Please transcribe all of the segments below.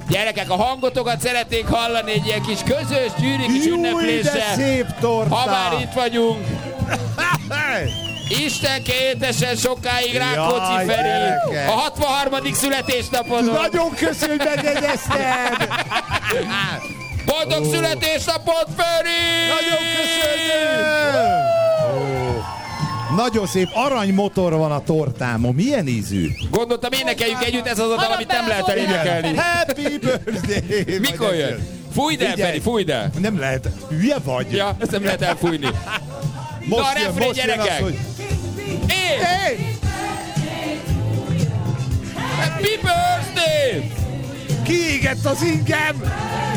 Gyerekek, a hangotokat szeretnénk hallani egy ilyen kis közös gyűri kis ünnepléssel. De szép torta! Ha már itt vagyunk. Istenke éltessen sokáig Rákóczi Feri. Gyerekek. A 63. születésnapodon. Nagyon köszönöm, hogy megjegyezted! Boldog születésnapot, Feri! Nagyon köszönöm! Nagyon szép aranymotor van a tortámon. Milyen ízű? Gondoltam, énekeljük együtt, ez az a dal, amit nem lehet elénekelni. Happy birthday! Mikor jön? Fújd el, Feri, fújd el! Nem lehet. Hülye vagy? Ja, ezt nem lehet elfújni. Most Na, jön, refrén, most jön gyerekek! az, hogy... Hey! Happy birthday! Kiégett az ingem!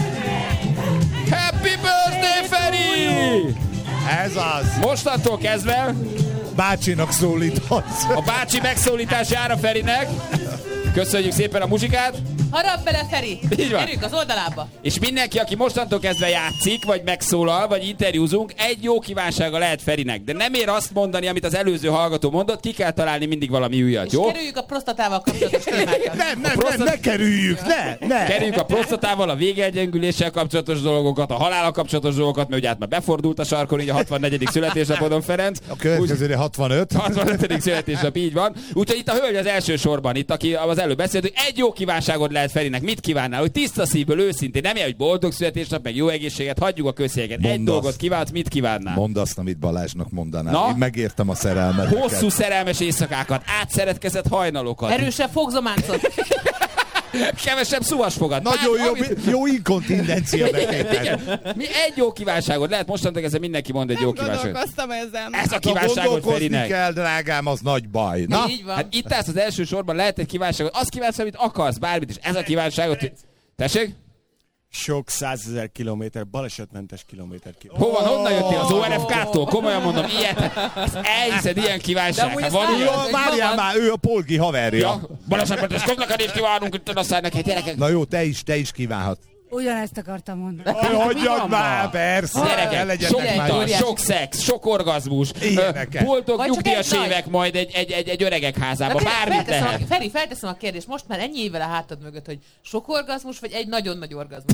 Happy birthday, Feri! Ez az. Mostantól kezdve Bácsinak szólíthatsz. a bácsi megszólítás jár a Ferinek. Köszönjük szépen a muzsikát. Harap bele, Feri! Így van. Gyerünk az oldalába! És mindenki, aki mostantól kezdve játszik, vagy megszólal, vagy interjúzunk, egy jó kívánsága lehet Ferinek. De nem ér azt mondani, amit az előző hallgató mondott, ki kell találni mindig valami újat, És jó? kerüljük a prostatával kapcsolatos témákat. Nem, ne kerüljük, ne! Kerüljük a prostatával, a végegyengüléssel kapcsolatos dolgokat, a halállal kapcsolatos dolgokat, mert ugye hát már befordult a sarkon, így a 64. születésnapodon, Ferenc. A következőre 65. 65. születésnap, így van. Úgyhogy itt a hölgy az első sorban, itt aki az előbb beszélt, hogy egy jó kívánságot lehet Ferinek. Mit kívánnál? Hogy tiszta szívből, őszintén, nem ilyen, hogy boldog születésnap, meg jó egészséget, hagyjuk a közszélyeket. Egy dolgot kívánsz, mit kívánnál? Mondd azt, amit Balázsnak mondanál. Na? Én megértem a szerelmet. Hosszú szerelmes éjszakákat, átszeretkezett hajnalokat. Erősebb fogzománcot. Kevesebb szuvasfogat. Nagyon jó inkontindencia neked. Mi egy jó kívánságot lehet, mostantól ezzel mindenki mond egy jó kívánságot. Gondolkoztam ezen. Ez a Ha kívánságot gondolkozni Ferinek. kell, drágám, az nagy baj. Na? Így van. Hát itt állsz az első sorban, lehet egy kívánságot. Azt kívánsz, amit akarsz, bármit is. Ez a kívánságot. Tessék? Sok 100 000 kilométer, balesetmentes kilométer. Hova, honnan jöttél? Az ORFK-tól? Komolyan mondom, ilyet. Elhiszed, ilyen kívánság. Hát van ilyen? Jó, várjál már, ő a Polgi haverja. Ja, balesetmentes közlekedést kívánunk, itt aztán neked gyerekek. Na jó, te is kívánhatsz. Ugyanezt akartam mondani. Hagyjad már, persze. Gyerekek, legyenek sok már. ital, sok szex, sok orgazmus, Ilyeneket. boldog Vagy csak nyugdíjas egy nagy. évek majd egy öregek házában, Na, bármit lehet. Feri, felteszem a kérdést, most már ennyi évvel a hátad mögött, hogy sok orgazmus, vagy egy nagyon nagy orgazmus?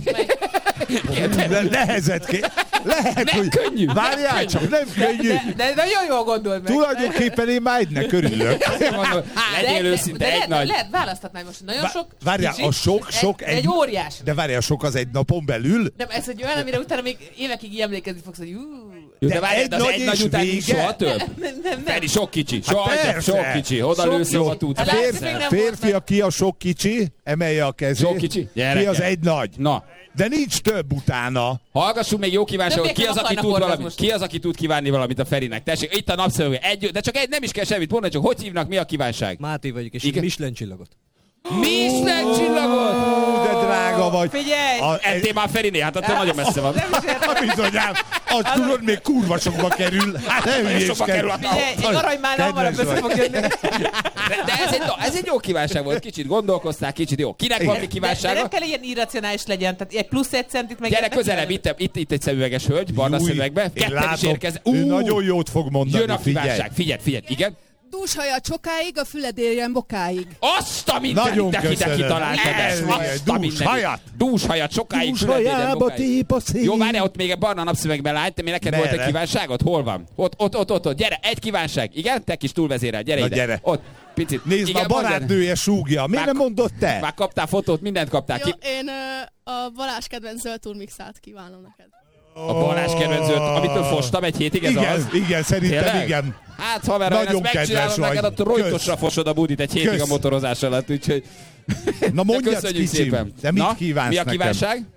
De nehezet lehet, Nem hogy... könnyű. Várjál csak, nem könnyű. De nagyon jól gondold meg. Tulajdonképpen én már egynek örülök. Mondom, legyél őszinte, egy nagy. Lehet, választhatnál most nagyon sok. Várjál, kicsi, a sok egy óriás. De várjál, sok az egy napon belül? Nem, ez egy olyan, amire utána még évekig így emlékezni fogsz, hogy Jó, de De várjál, egy de az nagy egy nagy és után nincs vége? soha több. nem. Feri, sok kicsi. Hát Soha több, persze. sok kicsi. Oda Sok lősz, jó. hova tudsz. Hát látszik, még nem volt Férfi, aki a sok kicsi, emelje a kezét. Sok kicsi? Ki Gyerekek. az egy nagy. Na, De nincs több utána. hallgassunk még jó kívánságot. Többiek Ki az, nem aki akarnak tud valamit? orgazmust. Ki az, aki tud kívánni valamit a Ferinek? Tessék, itt a napszövege. De csak egy, nem is kell semmit mondani, csak hogy hívnak, mi a kívánság? Máté vagyok, és Igen? egy Michelin csillagot. Michelin csillagot! De drága vagy. Figyelj! Ettél már Feriné, hát attól nagyon messze van. Bizonyám, az tudod, még kurva sokba kerül. Hát nem Sokba kerül a Figyelj, egy aranymál hamarabb össze fog jönni. De ez egy jó kívánság volt. Kicsit gondolkoztál, kicsit jó. Kinek van mi De kívánsága? nem kell ilyen irracionális legyen, tehát egy plusz egy centit meg... Gyere közelebb, itt egy szemüveges hölgy, barna szemüvegbe. Én Ketten is látom, érkeznek. ő nagyon jót fog mondani, Jön a figyelj. kívánság. Figyelj, igen. Dúshajat sokáig, a füled érjen bokáig. Azt a mindenit, Nagyon de köszönöm. kitaláltad ezt. Igen, Azt a mindenit. dúshajat. Dúshajat, sokáig Dúshajába füledéden bokáig. tép a szél. Jó, várjál, ott még egy barna napszövegben lány, te mi neked volt egy Merre? kívánságod? Hol van? Ott. Gyere, egy kívánság. Igen, te kis túlvezérel, gyere Na, ide. gyere. Ott, picit. Nézd, Igen, a barátnője súgja. Miért nem mondott te? Már kaptál fotót, mindent kaptál. Jó, én a Balázs kedvenc zöld turmixát kívánom neked. A Balázs kedvencőt, amitől fostam egy hétig, ez az? Igen, szerintem Tényleg? igen. Hát haver, ha én Nagyon ezt megcsinálom kedves neked, vagy. ott rojtosra fosod a budit egy hétig Kösz. a motorozás alatt, úgyhogy... Na mondjad, köszönjük kicsim, szépen. de mit Na, kívánsz mi a nekem? kívánság?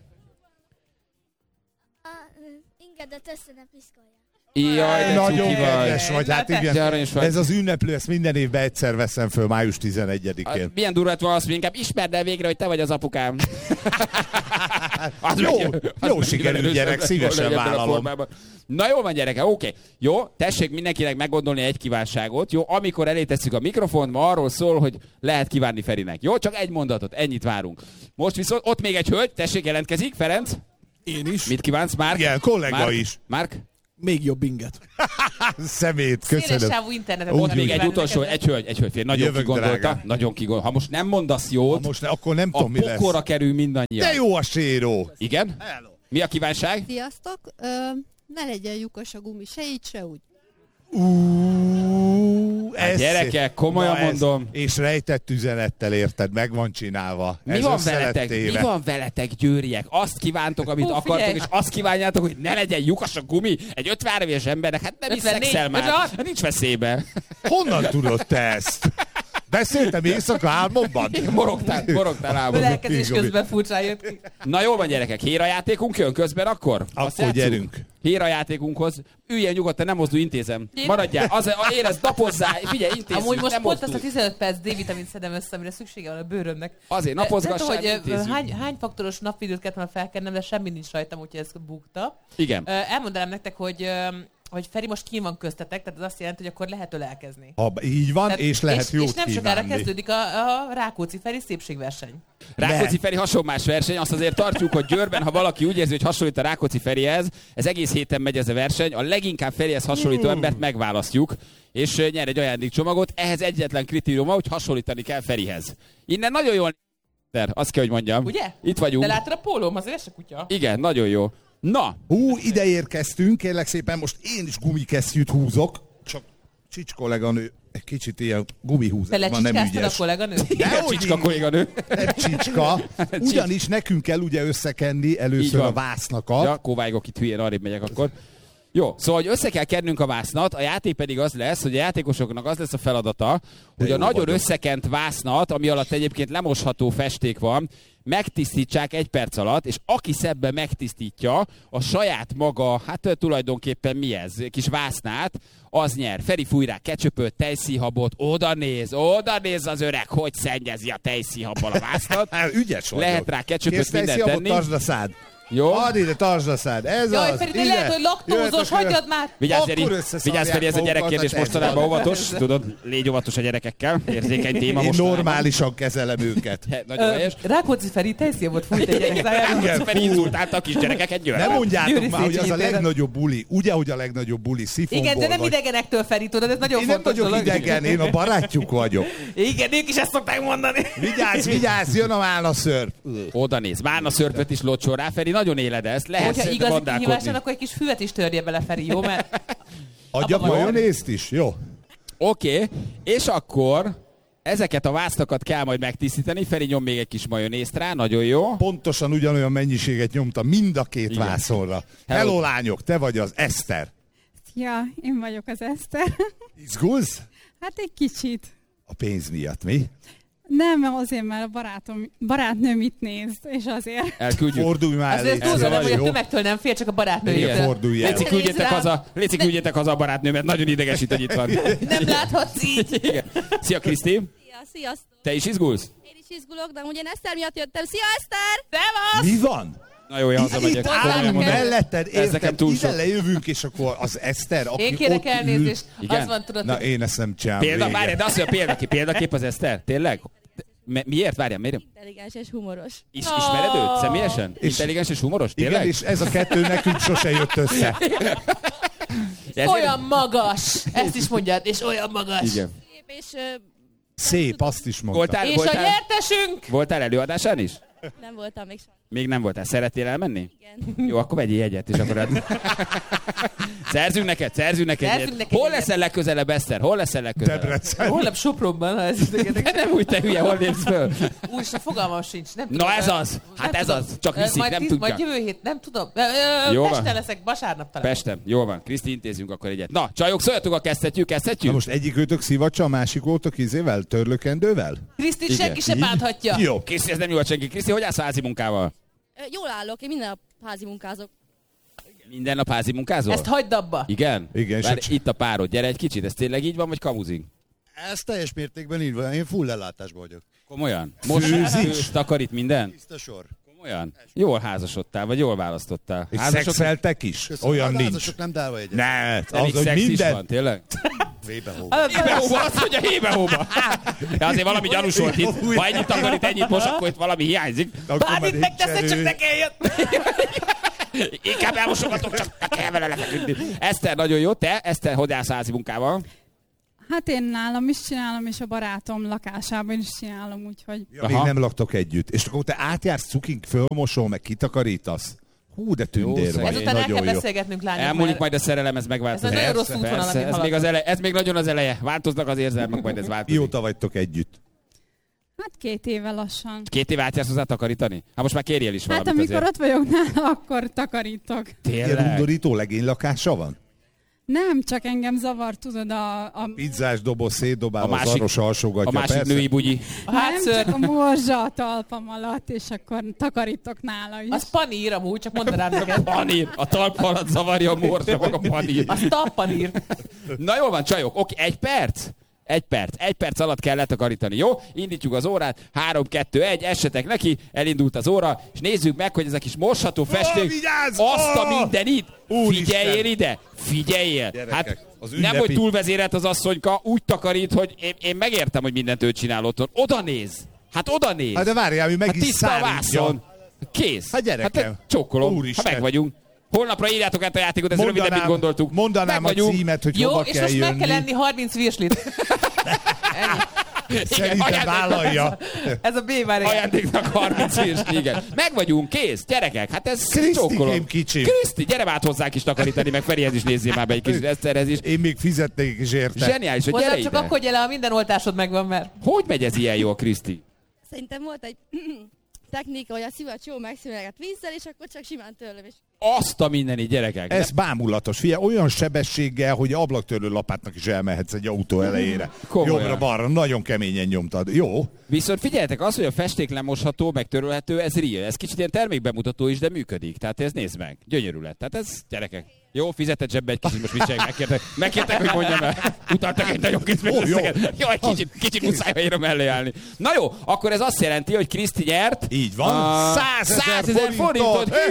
Ingedet össze piszkolják. Jaj, de Nagyon cuki vagy. kedves vagy, hát De igen. aranyos vagy. Ez az ünneplő, ezt minden évben egyszer veszem föl, május 11-én. Milyen durvát van azt, hogy inkább ismerd el végre, hogy te vagy az apukám. Az Jó sikerült gyerek, szívesen vállalom. Na jó van, gyereke, oké. Jó, tessék mindenkinek meggondolni egy kívánságot. Jó, amikor elé tesszük a mikrofont, ma arról szól, hogy lehet kívánni Ferinek. Jó, csak egy mondatot, ennyit várunk. Most viszont ott még egy hölgy, tessék, jelentkezik, Ferenc. Én is. Mit kívánsz, Márk? Igen, kollega Márk? is. Márk? Még jobb inget. Szemét, Széles köszönöm. sávú internetet. Ott még egy utolsó, egy hölgy fér. Nagyon Jövök, kigondolta. drágám. Nagyon kigondolta. Ha most nem mondasz jót, Most akkor nem a tudom, mi lesz. pokorra kerül mindannyian. De jó a séró. Igen? Mi a kívánság? Sziasztok! Ne legyen lyukas a gumi, se így, se úgy. Ez gyerekek, komolyan Na ez- mondom. És rejtett üzenettel érted, meg van csinálva. Mi Ez van, össze lett veletek, téve. mi van veletek, győriek? Azt kívántok, amit Hú, akartok, figyelj! és azt kívánjátok, hogy ne legyen lyukas a gumi egy 53 éves embernek. Hát nem 54, hiszek már. 56. Nincs veszélybe. Honnan tudod te ezt? Beszéltem éjszaka álmomban? Morogtál álmodban. Lelkezés közben furcsán jött ki. Na jól van, gyerekek, hérajátékunk jön közben akkor? Azt Akkor játsszuk? gyerünk. Hérajátékunkhoz. Üljél nyugodtan, nem mozdulj, intézem. Maradjál, érezd, napozzál, figyelj, intézzük, Amúgy most nem pont azt a mozdulj. 15 perc D-vitamint szedem össze, amire szüksége van a bőrömnek. Azért Nem napozgassál, tudom, hogy intézzük. hány faktoros napvidőt kellett volna felkennem, de semmi nincs rajtam, úgyhogy ez bukta. Igen. Elmondanám nektek, hogy Feri most kín van köztetek, tehát az azt jelenti, hogy akkor lehet ölelkezni. Ha így van, Tehát- és lehet jót és nem sokára kívánni. kezdődik a Rákóczi Feri szépségverseny. Rákóczi Feri hasonlás verseny, azt azért tartjuk, hogy Győrben, ha valaki úgy érzi, hogy hasonlít a Rákóczi Ferihez, ez egész héten megy ez a verseny, a leginkább Ferihez hasonlító embert megválasztjuk, és nyer egy ajándékcsomagot. Ehhez egyetlen kritériuma, hogy hasonlítani kell Ferihez. Innen nagyon jól azt kell, hogy mondjam. Ugye? Itt vagyunk. De láttad a pólóm, azért ez se kutya. Igen, nagyon jó. Na, Ide érkeztünk, kérlek szépen, most én is gumikesztyűt húzok, csak Csics kolléganő egy kicsit ilyen gumihúzás Te van, nem lecsicsáztad a ügyes. kolléganő? Dehogy Csicska én- kolléganő. Nem Csicska. Ugyanis nekünk kell ugye összekenni Így először van. a vásznakat. Ja, kóvágok itt hülyén, arrébb megyek akkor. Jó, szóval, hogy össze kell kennünk a vásznat, a játék pedig az lesz, hogy a játékosoknak az lesz a feladata, hogy jó a nagyon vagyok. összekent vásznat, ami alatt egyébként lemosható festék van, megtisztítsák 1 perc alatt, és aki szebben megtisztítja a saját maga, hát tulajdonképpen mi ez, kis vásznát, az nyer. Feri fúj rá ketchupöt, tejszíhabot, oda néz az öreg, hogy szennyezi a tejszíhabbal a vásznat. Hát, ügyes vagyok. Lehet rá ketchupöt, Kész, mindent tejszíhabot, tenni. tartsd a szád. Jó? Add ide, tartsd a szád. Ez Jaj, az. Feri, de ide. lehet, hogy laktózos, Jöhetek, hagyjad már! Vigyázz, Akkor Feri, összeszarják vigyázz, Feri, ez a gyerekkérdés magukat, hát mostanában ez van. óvatos. Tudod, légy óvatos a gyerekekkel. Érzékeny téma Én most. normálisan kezelem őket. Nagyon helyes. Rákóczi Feri tejszíhabot fújt egy gyerek szájába. Igen, Feri inzultálta a kisgyerekeket, gyere. Nem mondjátok Győri már, hogy az a Széchenyi téren. legnagyobb buli. Ugye, hogy a legnagyobb buli szifonból Igen, de nem vagy. idegenektől, Feri, tudod, ez nagyon Én nem fontos vagyok dolog. idegen, én a barátjuk vagyok. Igen, ők is ezt szokták mondani. Vigyázz, jön a málnaszörp. Oda néz. Márna szörpöt is locsol rá, Feri, nagyon éled ezt. Lehet Hogyha szerintem igazi kihívás, vandálkodni. akkor egy kis füvet is törje bele, Feri, jó? Mert Adjak Abba van. majonézt is, jó? Oké, és akkor ezeket a vásztakat kell majd megtisztítani. Feri nyom még egy kis majonézt rá, nagyon jó. Pontosan ugyanolyan mennyiséget nyomta mind a két Igen. vászonra. Hello. Hello lányok, te vagy az Eszter. Ja, én vagyok az Eszter. Izgulsz? Hát egy kicsit. A pénz miatt, mi? Nem, azért, mert a barátnőm itt néz, és azért. Elküldjük. Fordulj már azért elé. túlzom, hogy a Jó? tömegtől nem fél, csak a Igen. barátnőjétől. Fordulj el. Léci, küldjétek haza a barátnőmet, nagyon idegesít, hogy itt van. Nem láthatsz így. Igen. Szia, Kriszti! Ja, sziasztok! Te is izgulsz? Én is izgulok, de ugye Eszter miatt jöttem. Szia, Eszter! Szevasz! Mi van? Na jó, én hazamegyek. Itt Komolyan állunk mondom. melletted, Ez nekem érted? túl Ide sok. lejövünk, és akkor az Eszter, aki Én kérek ott elnézést. Igen? Az van, tudod, Na hogy én ezt nem csinálom. Várj, de azt mondja, példakép az Eszter? Tényleg? Miért? Várjál, miért? Intelligens és humoros. Ismered őt személyesen? Intelligens és humoros? Igen, Tényleg? és ez a kettő nekünk sose jött össze. Ezért- olyan magas. Ezt is mondjad, és olyan magas. Igen. Szép, és Szép, azt is mondta. Voltál, És a nyertesünk! voltál előadásán is? nem voltam még soha. Még nem voltál. Szeretnél elmenni? Igen. Jó, akkor vegyél egyet, és akkor... Szerzünk neked egyet. neked Hol egyet. leszel legközelebb, Eszter? Hol leszel legközelebb? Debrecen. Holnap Sopronban, ha ez De nem úgy, te hülye, hol lépsz föl? Úristen, fogalmam sincs. Nem Na tudom, ez az! Hát nem ez tudom. az! Csak viszik, Majd nem tíz- tudja. Majd jövő hét, nem tudom. Jó van. Pesten leszek, vasárnap talán. Pestem, jól van. Kriszti, intézzünk akkor egyet. Na, csajok, szóljatok, a kezdhetjük? Na most egyik őtök szivacsa, a másik voltok izével, törlőkendővel? Krisztit Igen. senki se Így? bánthatja. Jó. Kriszti, ez nem jó a senki. Kriszti, hogy állsz a házi munkával? Jól állok, én minden nap házi munkázok. Minden nap házi munkázol? Ezt hagyd abba. Igen? Igen, Várj, és itt a párod, gyere egy kicsit, ez tényleg így van, vagy kamuzik? Ez teljes mértékben így van, én full ellátásban vagyok. Komolyan? Most főz, takarít minden? Tiszta sor. Komolyan? Jól házasodtál, vagy jól választottál? És szexeltek is? Köszönöm. Olyan Az nincs. házasok nem dálva egyet. Ne, De az, még hogy szex is minden. van, tényleg? Vébe-hó. Hébe-hóba, azt mondja hébe-hóba. De azért valami gyanús volt itt. Ha ennyit takarít, ennyit most, akkor itt valami hiányzik. Akkor Bármit már megteszed, nincs csak erő. ne kelljen. Inkább elmosogatok, csak kell vele lefeküdni. Eszter, nagyon jó. Te, Eszter, hogy állsz házi munkával? Hát én nálam is csinálom, és a barátom lakásában is csinálom, úgyhogy... Ja, még nem laktok együtt. És akkor te átjársz cukink, fölmosol, meg kitakarítasz. Hú, de tündér vagy. Ezután el kell Nagyon jó. beszélgetnünk, lányok. Elmúlik majd a szerelem, ez megváltozik. Ez nagyon rossz útvonal, amit ez még, ez még nagyon az eleje. Változnak az érzelmek, majd ez változik. Mióta vagytok együtt? Hát 2 éve lassan. 2 év átjársz hozzá takarítani? Hát most már kérjél is valamit. Hát amikor azért. ott vagyok nála, akkor takarítok. Ilyen Tényleg? undorító legénylakása van? Nem, csak engem zavar, tudod, a Pizzás doboz szétdobál, A az másik- arros alsógatja. A másik persze. női bugyi. A nem hátszőr, csak a morzsa a talpam alatt, és akkor takarítok nála is. az panír amúgy, csak mondanám neked. Panír. A talp alatt zavarja a morzsa, meg a panír. Az tappanír. Na jól van, csajok. Oké, 1 perc? 1 perc. 1 perc alatt kell letakarítani, jó? Indítjuk az órát. 3, 2, 1, essetek neki. Elindult az óra, és nézzük meg, hogy ez a kis mosható festék. vigyázz! Azt a mindenit! Úristen! Figyeljél ide! Figyeljél! Gyerekek, Hát az nem, ünnepi- hogy túlvezérelt az asszonyka, úgy takarít, hogy én megértem, hogy mindent ő csinál otthon. Oda néz! Hát oda néz! Hát de várjál, mi meg Hát is tiszta a szárítja. vászon. Kész. Hát gyerekem. Hát csókolom. Úristen. Ha meg vagyunk. Holnapra írjátok át a játékot, ez rövidebb, mint gondoltuk. Mondanám Meg a vagyunk. címet, hogy Jó, hova és kell most jönni. meg kell lenni 30 virslit. Szerintem ajándék- vállalja. Ez a B-váré. Ajándéknak 30 hírs, igen. Meg vagyunk, kész, gyerekek, hát ez Krisztikém csókolom. kicsim. Kriszti, gyere már hozzánk is takarítani, meg Ferihez is nézzél már be egy kis Eszterhez is. Én még fizetnék is érte. Zseniális, hogy gyere Hozzám csak ide. akkor gyere, ha minden oltásod megvan, mert... Hogy megy ez ilyen jól, Kriszti? Szerintem volt egy technika, hogy a szivacs jó megszűnleget vízzel, és akkor csak simán törlöm, és Azt a mindeni gyerekek. Ez bámulatos. Figyelj, olyan sebességgel, hogy ablaktörlő lapátnak is elmehetsz egy autó elejére. Komolyan. Jobbra-balra, nagyon keményen nyomtad. Jó. Viszont figyeljetek, az, hogy a festék lemosható, meg törölhető, ez real. Ez kicsit ilyen termékbemutató is, de működik. Tehát ez nézd meg. Gyönyörű lett. Tehát ez, gyerekek. Jó, fizetett zsebbe egy kicsit, most mit csinálják? Megkértek, hogy mondjam el. Utaltak egy nagyon kész Jó, jó. Jó, egy kicsit muszáj helyre mellé állni. Na jó, akkor ez azt jelenti, hogy Kriszti nyert. Így van. 100 000 forintot. Hey,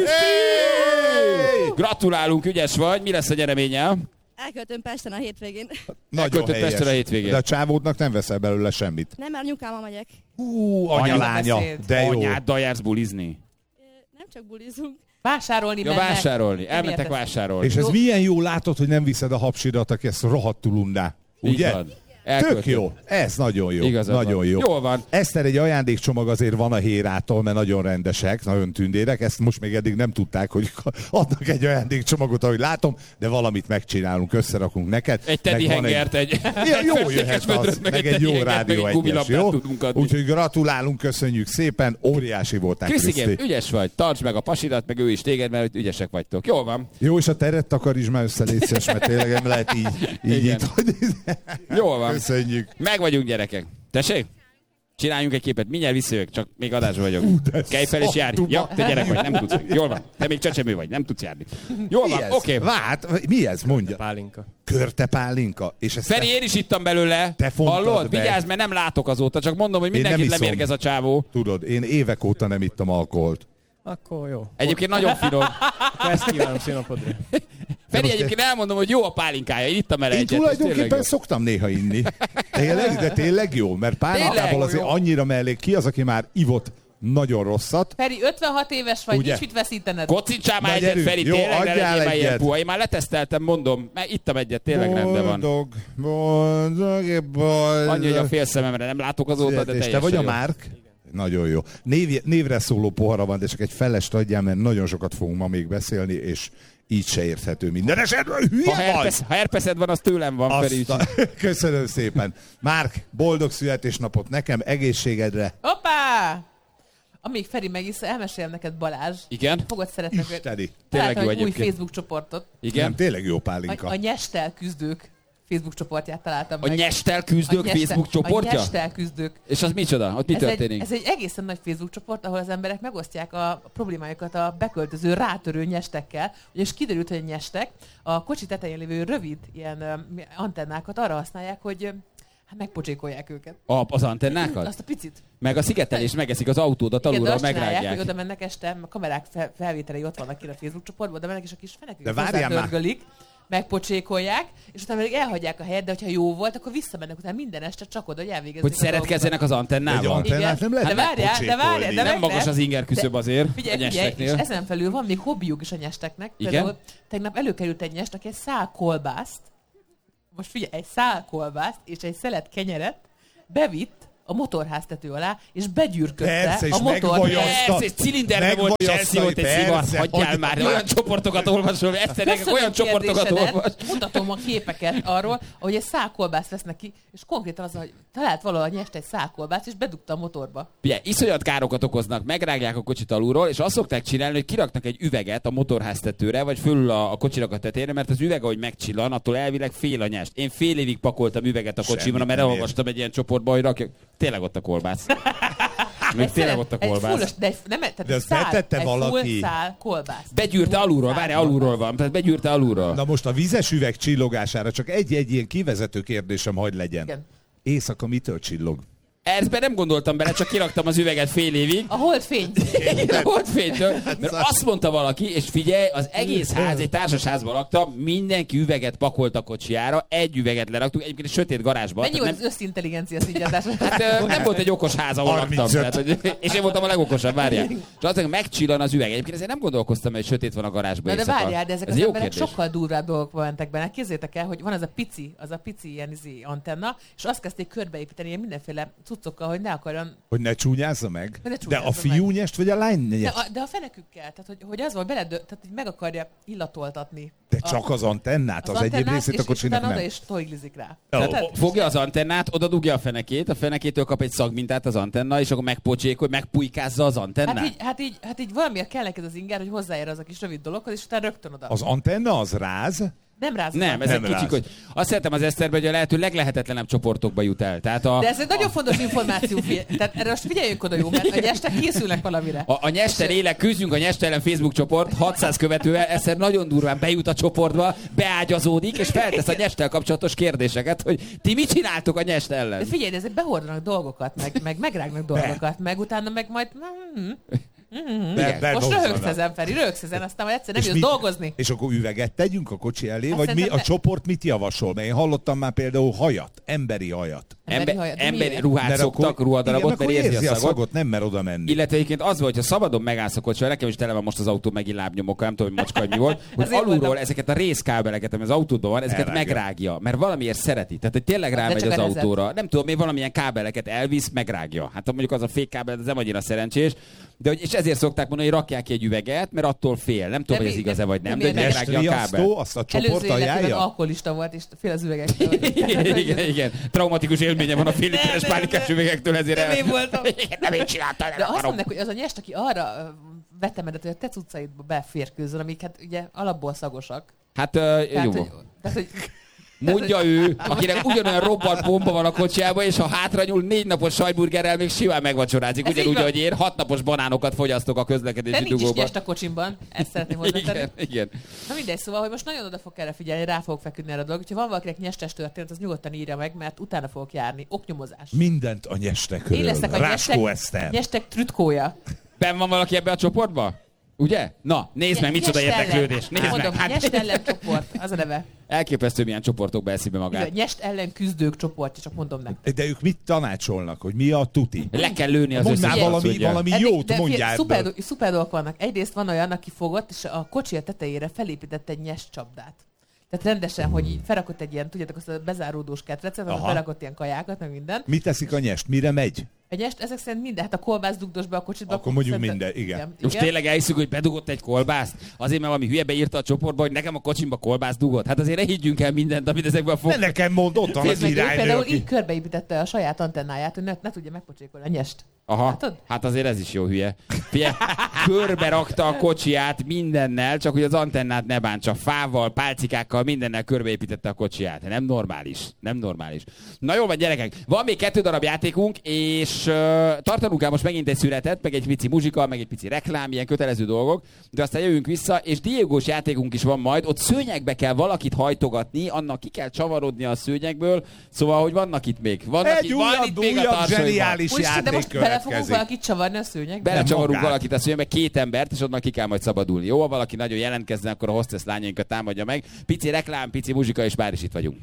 hey! Gratulálunk, ügyes vagy. Mi lesz a nyereménye? elköltöm Pesten a hétvégén. Nagyon Elköltött helyes. Pestre a hétvégén. De a csávódnak nem veszel belőle semmit. Nem, mert anyukámmal megyek. Anyalánya. beszéd. De jó. Anyáddal jársz bulizni. Nem csak bulizunk. Vásárolni Ja, mennek. vásárolni. Elmentek Miért ez? vásárolni. És ez Jó. milyen jó látod, hogy nem viszed a hapsidat, aki ezt rohadtul undá. Így Ugye? van. Tök Elköltött. jó. Ez nagyon jó. Igazad nagyon van. jó. Jól van. Eszter, egy ajándékcsomag azért van a Hérától, mert nagyon rendesek, nagyon tündérek. Ezt most még eddig nem tudták, hogy adnak egy ajándékcsomagot, ahogy látom, de valamit megcsinálunk, összerakunk neked. Egy teddy Meg van hengert, egy Ja, jó festékes jöhet vödröt, az, meg egy teddy jó hengert, rádió meg egy egyes, gumilabdát jó? tudunk adni. Úgyhogy gratulálunk, köszönjük szépen, óriási voltál, Krisztikém, Kriszti. ügyes vagy, tartsd meg a pasidat, meg ő is téged, mert ügyesek vagytok. Jól van. Jó, és a teret takaríts már össze, légy szíves, mert tényleg nem lehet így Igen. itt. Jól van. Köszönjük. Meg vagyunk, gyerekek. Tessék? Csináljunk egy képet, mindjárt visszajövök, csak még adásban vagyok. Kelj fel és járj. Ja, te gyerek vagy, nem tudsz. Jól van. Te még csecsemő vagy, nem tudsz járni. Jól Mi van, ez? oké. Várj, mi ez? Mondja. Pálinka. Körte pálinka. És ezt Feri, én is ittam belőle. Te fontad Hallod? be. Vigyázz, mert nem látok azóta, csak mondom, hogy Én nem mindenkit iszom. lemérgez a csávó. Tudod, én évek óta nem ittam alkoholt. Akkor jó. Egyébként nagyon finom. Ezt kívánom színapodra. Feri, most egyébként elmondom, hogy jó a pálinkája. Én ittam el Én egyet. és tényleg tulajdonképpen jó. szoktam néha inni. Tényleg, de tényleg jó, mert pálinkából Tényleg azért jó. annyira mellé ki az, aki már ivott nagyon rosszat. Feri, 56 éves vagy, Ugye? nincs mit veszítened. Kocincsál már Na, egyet, gyerünk. Feri, Jó, tényleg ne adjál legyél már ilyen egyet. puha. Én már leteszteltem, mondom, mert ittam egyet, tényleg rendben van. boldog. Annyi, hogy a fél szememre nem látok azóta, de És teljesen te vagy a jó. Márk? Nagyon jó. Névre szóló pohara van, de csak egy felest adjál, mert nagyon sokat fogunk ma még beszélni, és így se érthető minden esetben. Hülye vagy! Ha herpeszed van, az tőlem van, Feri. Köszönöm szépen. Márk, boldog születésnapot nekem, egészségedre. Hoppá! Amíg Feri megissza, elmesél neked Balázs. Igen? Fogod szeretni. Isteni. Tényleg Találtam jó egy új egyébként. Facebook csoportot. Igen? Nem, tényleg jó A pálinka. Nyestel küzdők Facebook csoportját találtam A meg. Nyestel küzdők Facebook csoportja? A Nyestel küzdők. És az micsoda? Ott mi történik? Ez egy egészen nagy Facebook csoport, ahol az emberek megosztják a problémájukat a beköltöző, rátörő nyestekkel. És kiderült, hogy a nyestek a kocsi tetején lévő rövid ilyen antennákat arra használják, hogy hát megpocsékolják őket. Az antennákat? Azt a picit. Meg a szigetelés megeszik az autódat Igen, de alulról, azt csinálják, hogy megrágják. oda mennek este, a kamerák felvételei ott vannak ki a Facebook csoportban, oda mennek, és a kis fenekük De várjál már. hozzátörgölik megpocsékolják, és utána pedig elhagyják a helyet, de hogyha jó volt, akkor visszamennek utána minden este csak oda, hogy elvégezzék. Hogy szeretkezzenek az antennával. Antennát nem lehet de várjál, de nem magas az inger küszöb azért figyelj, a nyesteknél. és ezen felül van még hobbiuk is a nyesteknek. Igen? Például tegnap előkerült egy nyest, aki egy szál kolbászt, most figyelj, egy szál kolbászt és egy szelet kenyeret bevitt a motorháztető alá, és begyűrködte a motorház. Persze, és cilinderbe volt Chelsea, volt egy szivar. Hagyjál már, olyan csoportokat olvasol, egyszerűen olyan csoportokat olvas. Mutatom a képeket arról, ahogy egy szálkolbászt vesznek ki, és konkrétan az, hogy talált valahol nyest egy szálkolbászt, és bedugta a motorba. Ugye, iszonyat károkat okoznak, megrágják a kocsit alulról, és azt szokták csinálni, hogy kiraknak egy üveget a motorháztetőre, vagy fölül a kocsinak a tetejére, mert az üveg, ahogy megcsillan, attól elvileg fél a nyest. Én fél évig pakoltam üveget a kocsimra, mert elolvastam egy ilyen csoportba, hogy rakja. Tényleg ott a kolbász. Még tényleg ott a kolbász. De azt betette valaki. Full szál kolbász. Begyűrte alulról, várj, alulról van. Tehát begyűrte alulról. Na most a vizes üveg csillogására csak egy ilyen kivezető kérdésem hagy legyen. Igen. Éjszaka mitől csillog? Ezben nem gondoltam bele, csak kiraktam az üveget fél évig. A holdfény. A holdfénytől. Mert azt mondta valaki, és figyelj, az egész ház, egy társasházban laktam, mindenki üveget pakolt a kocsijára, egy üveget leraktuk, egyébként egy sötét garázsban. Mennyi volt az összintelligencia színjadás? Hát nem volt egy okos ház, ahol laktam. Tehát, és én voltam a legokosabb, várjál. És azt mondja, megcsillan az üveg. Egyébként ezért nem gondolkoztam, hogy sötét van a garázsban. De várjál, de ezek az emberek kérdés. sokkal durvább dolgokba mentek benne. Képzeljétek el, hogy van az a pici ilyen antenna, és azt kezdték körbeépíteni ilyen mindenféle cuccokkal, hogy ne akarjon. Hogy ne csúnyázza meg? Ne De csúnyázza a fiú nyest, vagy a lány nyest? De a fenekükkel, tehát hogy az volt, tehát hogy meg akarja illatoltatni. De csak az antennát, az egyéb részét a kocsinak nem. nem. És is toiglizik rá. Fogja az antennát, oda dugja a fenekétől kap egy szagmintát az antenna, és akkor megpocsékol, megpujkázza az antennát. Hát így valamiért kell neked az inger, hogy hozzáér az a kis rövid dologhoz, és utána rögtön oda. Az antenna az ráz? Nem ráz. Nem, ezek kicsik, hogy azt szeretem az Eszterbe, hogy a lehető leglehetetlenebb csoportokba jut el. Tehát de ez egy nagyon fontos információ. Tehát erre most figyeljünk oda, jó, mert a nyestek készülnek valamire. A nyester élek, küzdjünk a nyester ellen Facebook csoport, 600 követővel, Eszter nagyon durván bejut a csoportba, beágyazódik, és feltesz a nyesttel kapcsolatos kérdéseket, hogy ti mit csináltok a nyest ellen? De figyelj, ezek behordanak dolgokat, meg megrágnak dolgokat, meg utána meg majd... Most röhögsz ezen, Feri, aztán majd egyszer nem jössz dolgozni. És akkor üveget tegyünk a kocsi elé, vagy mi a csoport mit javasol? Mert én hallottam már például hajat, emberi hajat. Emberi ruhát szoktak, ruhadarabot, mert érzi a szagot. Nem mer oda menni. Illetve egyébként az volt, hogy ha szabadon megállsz a kocsival, nekem is tele van most az autó megint lábnyomokkal, nem tudom, hogy macska, hogy mi volt, hogy alulról ezeket a részkábeleket, ami az autódban van, ezeket megrágja, mert valamiért szereti. Tehát, hogy tényleg rámegy az autóra. Nem tudom, még valamilyen kábeleket elvisz, megrágja. Hát mondjuk az a fékkábel, ez nem annyira szerencsés. De és ezért szokták mondani, hogy rakják ki egy üveget, mert attól fél. Nem tudom, hogy ez igaz-e vagy nem, de hogy megrágja a kábel. Azt a csoport ajánlja? Alkoholista volt, és fél az üvegektől. Igen. Traumatikus élménye van a fél literes pálinkás üvegektől, ezért nem én voltam. Nem én csináltam. De azt mondják, hogy az a nyest, aki arra vetemedet, hogy a te cuccaidba beférkőzzön, amik hát ugye alapból szagosak. Hát jó. Tehát, hogy mondja ő, akinek ugyanolyan robbant bomba van a kocsijában, és ha hátranyúl 4 napos sajtburgerrel még simán megvacsorázik. Ugyanúgy, hogy én 6 napos banánokat fogyasztok a közlekedési dugóban. Nincs is nyest a kocsimban, ezt szeretném hozzátenni. Igen. Na mindegy, szóval, hogy most nagyon oda fog erre figyelni, rá fogok feküdni erre a dolog. Ha van valakinek nyestes történet, az nyugodtan írja meg, mert utána fogok járni. Oknyomozás. Mindent a nyestekről. Én leszek a nyestek trütkója. Ben van valaki ebbe a csoportba? Ugye? Na, nézd meg, micsoda érdeklődés. Nézd mondom, meg. Nyest ellen csoport, az a neve. Elképesztő, milyen csoportokba eszi be magát. Nyest ellen küzdők csoport, csak mondom nektek. De ők mit tanácsolnak, hogy mi a tuti? Le kell lőni az összes. Mondj már valami jót, mondjál. Szuper dolgok vannak. Egyrészt van olyan, aki fogott, és a kocsi tetejére felépített egy nyest csapdát. Tehát rendesen, hogy így felrakott egy ilyen, tudjátok, azt a bezáródós ketrecet, ahol felrakott ilyen kajákat, meg minden. Mit teszik a nyest? Mire megy? A nyest, ezek szerint minden, hát a kolbász dugdos be a kocsiba. Akkor mondjuk minden, igen. Most tényleg elhiszük, hogy bedugott egy kolbászt? Azért, mert valami hülye beírta a csoportba, hogy nekem a kocsimba kolbász dugott. Hát azért ne higgyünk el mindent, amit ezekben fog. Nekem mond, ott van az iránynő. Például így körbeépítette a saját antennáját, hogy ne tudja megpocsékolni a nyest. Aha, hát azért ez is jó hülye. Figyelj, körbe rakta a kocsiját mindennel, csak hogy az antennát ne bántsa. Fával, pálcikákkal, mindennel körbeépítette a kocsiját. Nem normális. Nem normális. Na jól van, gyerekek. Van még 2 darab játékunk, és és tartanunk kell most megint egy szünetet, meg egy pici muzsika, meg egy pici reklám, ilyen kötelező dolgok, de aztán jövünk vissza, és Diegós játékunk is van majd, ott szőnyegbe kell valakit hajtogatni, annak ki kell csavarodni a szőnyegből, szóval, hogy vannak itt még. Egy újabb zseniális játék de most bele fogunk valakit csavarni a szőnyegbe? Belecsavarunk valakit a szőnyegbe, 2 embert, és onnan ki kell majd szabadulni. Jó, ha valaki nagyon jelentkezne, akkor a hostess lányainkat támadja meg. Pici reklám, pici muzsika, és már is itt vagyunk.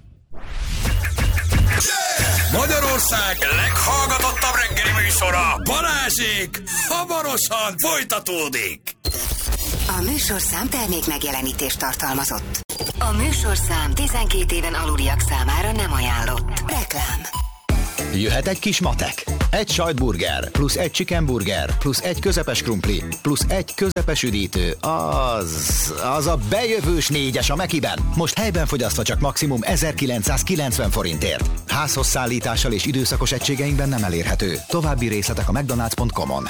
Magyarország leghallgatottabb reggeli műsora, Balázsék hamarosan folytatódik. A műsorszám termék megjelenítést tartalmazott. A műsorszám 12 éven aluliak számára nem ajánlott. Reklám. Jöhet egy kis matek. Egy sajtburger, plusz egy chickenburger, plusz egy közepes krumpli, plusz egy közepes üdítő. Az a bejövős 4-es a Mekiben. Most helyben fogyasztva csak maximum 1990 forintért. Házhoz szállítással és időszakos egységeinkben nem elérhető. További részletek a mcdonalds.com-on.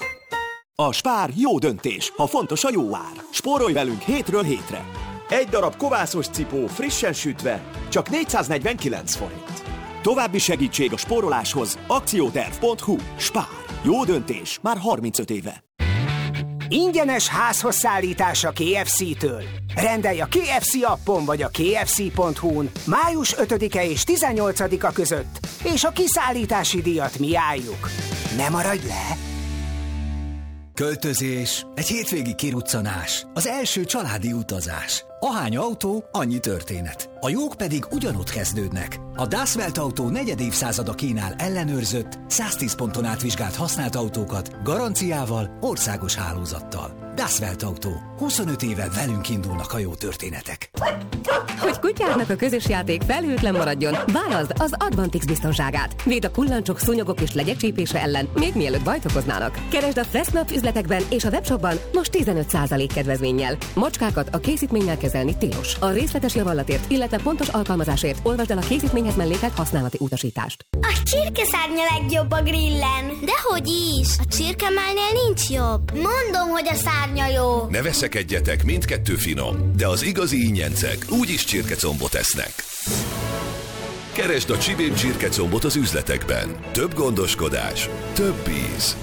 A Spár jó döntés, ha fontos a jó ár. Spórolj velünk hétről hétre. Egy darab kovászos cipó frissen sütve, csak 449 forint. További segítség a spóroláshoz akcióterv.hu. Spár. Jó döntés. Már 35 éve. Ingyenes házhoz szállítás a KFC-től. Rendelj a KFC appon vagy a kfc.hu-n május 5-e és 18-a között, és a kiszállítási díjat mi álljuk. Ne maradj le! Költözés, egy hétvégi kiruccanás, az első családi utazás. Ahány autó, annyi történet. A jók pedig ugyanott kezdődnek. A Das Welt Autó 4. évszázada kínál ellenőrzött, 110 ponton átvizsgált használt autókat, garanciával, országos hálózattal. Das Welt Autó. 25 éve velünk indulnak a jó történetek. Hogy kutyádnak a közös játék felhőtlen maradjon, válaszd az Advantix biztonságát. Véd a kullancsok, szúnyogok és legyek csípése ellen, még mielőtt bajt okoznának. Keresd a Fressnapf üzletekben és a webshopban most 15% kedvezménnyel. Macskákat a készítménnyel kezelni tilos. A részletes javallatért, illetve pontos alkalmazásért olvasd el a készítményhez mellékelt használati utasítást. A csirkeszárnya legjobb a grillen. Dehogy is! A csirkemálnél nincs jobb. Mondom, hogy a szárnya jó. Ne veszekedjetek, mindkettő finom, de az igazi ingyencek úgyis csirkecombot esznek. Keresd a Csibém csirkecombot az üzletekben. Több gondoskodás, több íz.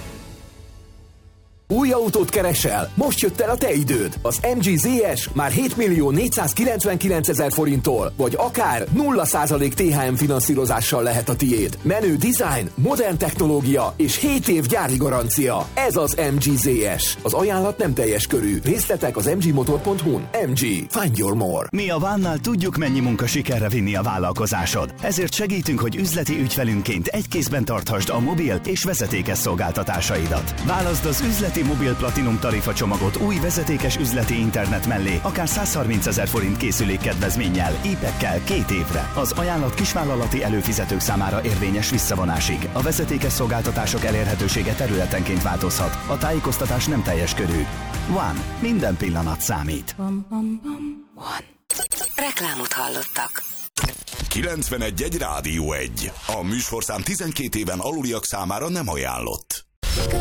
Új autót keresel? Most jött el a te időd. Az MG ZS már 7.499.000 forinttól, vagy akár 0% THM finanszírozással lehet a tiéd. Menő design, modern technológia és 7 év gyári garancia. Ez az MG ZS. Az ajánlat nem teljes körű. Részletek az mgmotor.hu-n. MG. Find your more. Mi a Vánnal tudjuk, mennyi munka sikerre vinni a vállalkozásod. Ezért segítünk, hogy üzleti ügyfelünként egy kézben tarthasd a mobil és vezetékes szolgáltatásaidat. Válaszd az üzleti mobil platinum tarifa csomagot új vezetékes üzleti internet mellé, akár 130 000 forint készülékkedvezménnyel, épekkel 2 évre. Az ajánlat kisvállalati előfizetők számára érvényes visszavonásig. A vezetékes szolgáltatások elérhetősége területenként változhat. A tájékoztatás nem teljes körű. One. Minden pillanat számít. One. Reklámot hallottak. 91.1 Rádió 1. A műsorszám 12 éven aluliak számára nem ajánlott.